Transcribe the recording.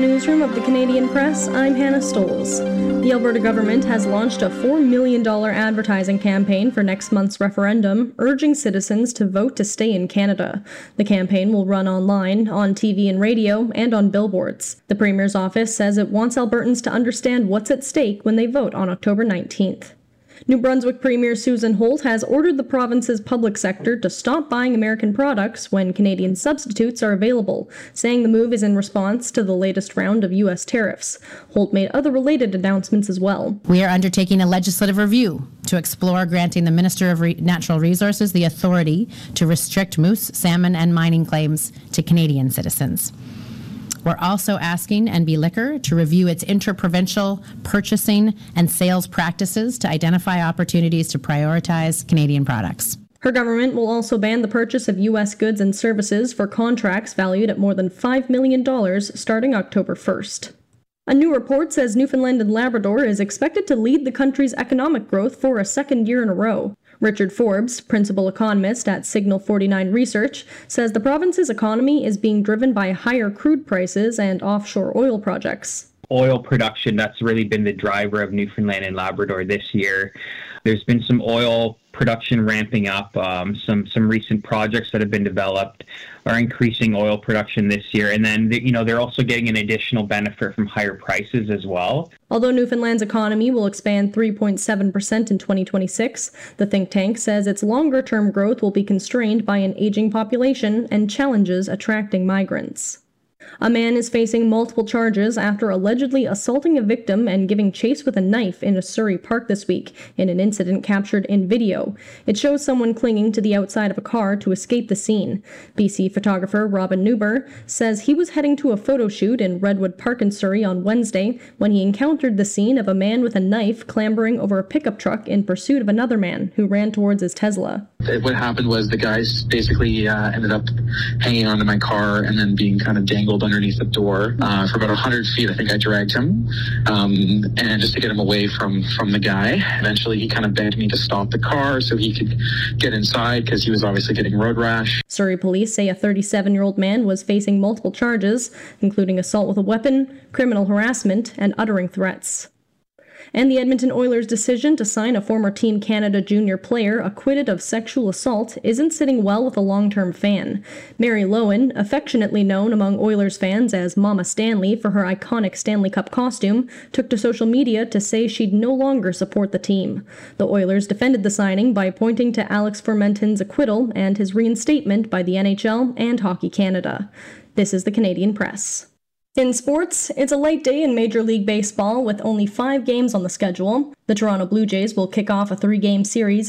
Newsroom of the Canadian Press, I'm Hannah Stoles. The Alberta government has launched a $4 million advertising campaign for next month's referendum, urging citizens to vote to stay in Canada. The campaign will run online, on TV and radio, and on billboards. The Premier's office says it wants Albertans to understand what's at stake when they vote on October 19th. New Brunswick Premier Susan Holt has ordered the province's public sector to stop buying American products when Canadian substitutes are available, saying the move is in response to the latest round of U.S. tariffs. Holt made other related announcements as well. We are undertaking a legislative review to explore granting the Minister of Natural Resources the authority to restrict moose, salmon, and mining claims to Canadian citizens. We're also asking NB Liquor to review its interprovincial purchasing and sales practices to identify opportunities to prioritize Canadian products. Her government will also ban the purchase of U.S. goods and services for contracts valued at more than $5 million starting October 1st. A new report says Newfoundland and Labrador is expected to lead the country's economic growth for a second year in a row. Richard Forbes, principal economist at Signal 49 Research, says the province's economy is being driven by higher crude prices and offshore oil projects. Oil production, that's really been the driver of Newfoundland and Labrador this year. There's been some oil production ramping up. Some recent projects that have been developed are increasing oil production this year. And then, they're also getting an additional benefit from higher prices as well. Although Newfoundland's economy will expand 3.7% in 2026, the think tank says its longer-term growth will be constrained by an aging population and challenges attracting migrants. A man is facing multiple charges after allegedly assaulting a victim and giving chase with a knife in a Surrey park this week in an incident captured in video. It shows someone clinging to the outside of a car to escape the scene. BC photographer Robin Newber says he was heading to a photo shoot in Redwood Park in Surrey on Wednesday when he encountered the scene of a man with a knife clambering over a pickup truck in pursuit of another man who ran towards his Tesla. What happened was the guys basically ended up hanging onto my car and then being kind of dangled underneath the door for about 100 feet. I think I dragged him and just to get him away from the guy. Eventually he kind of begged me to stop the car so he could get inside because he was obviously getting road rash. Surrey police say a 37-year-old man was facing multiple charges, including assault with a weapon, criminal harassment, and uttering threats. And the Edmonton Oilers' decision to sign a former Team Canada junior player acquitted of sexual assault isn't sitting well with a long-term fan. Mary Lowen, affectionately known among Oilers fans as Mama Stanley for her iconic Stanley Cup costume, took to social media to say she'd no longer support the team. The Oilers defended the signing by pointing to Alex Formenton's acquittal and his reinstatement by the NHL and Hockey Canada. This is the Canadian Press. In sports, it's a light day in Major League Baseball with only 5 games on the schedule. The Toronto Blue Jays will kick off a 3-game series